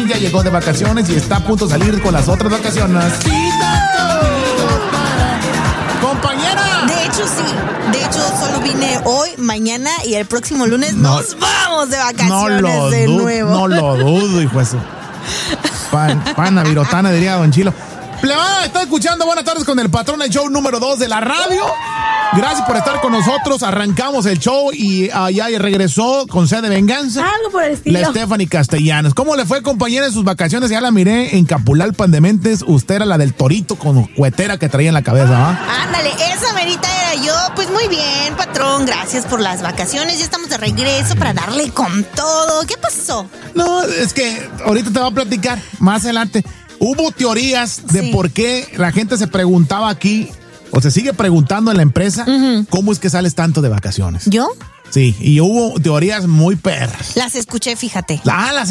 ya llegó de vacaciones y está a punto de salir con las otras vacaciones. ¡Compañera! De hecho, sí. De hecho, solo vine hoy, mañana y el próximo lunes nos vamos de vacaciones de nuevo. No lo dudo, hijo de su. Pana virotana, diría Don Chilo. Plebada, está escuchando Buenas Tardes con el Patrón, el show número 2 de la radio. Gracias por estar con nosotros. Arrancamos el show y ya regresó con sed de venganza. Algo por el estilo. La Stephanie Castellanos. ¿Cómo le fue, compañera, en sus vacaciones? Ya la miré en Capulalpan de Mentes. Usted era la del torito con cuetera que traía en la cabeza, ¿ah? Ándale, esa merita era yo. Pues muy bien, patrón. Gracias por las vacaciones. Ya estamos de regreso para darle con todo. ¿Qué pasó? No, es que ahorita te voy a platicar más adelante. Hubo teorías de por qué la gente se preguntaba aquí, o se sigue preguntando en la empresa, ¿cómo es que sales tanto de vacaciones? ¿Yo? Sí, y hubo teorías muy perras. Las escuché, fíjate. Las